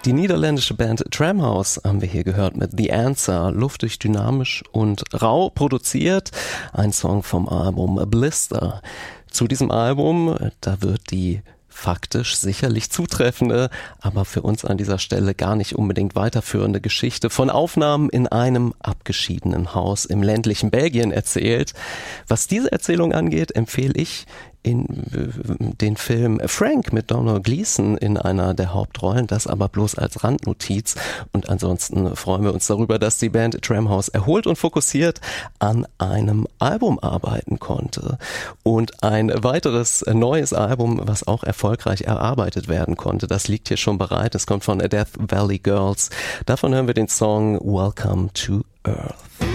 Die niederländische Band Tramhouse haben wir hier gehört mit The Answer, luftig, dynamisch und rau produziert. Ein Song vom Album Blister. Zu diesem Album, da wird die faktisch sicherlich zutreffende, aber für uns an dieser Stelle gar nicht unbedingt weiterführende Geschichte von Aufnahmen in einem abgeschiedenen Haus im ländlichen Belgien erzählt. Was diese Erzählung angeht, empfehle ich in den Film Frank mit Donald Gleeson in einer der Hauptrollen, das aber bloß als Randnotiz. Und ansonsten freuen wir uns darüber, dass die Band Tramhouse erholt und fokussiert an einem Album arbeiten konnte. Und ein weiteres neues Album, was auch erfolgreich erarbeitet werden konnte, das liegt hier schon bereit. Es kommt von Death Valley Girls. Davon hören wir den Song Welcome to Earth.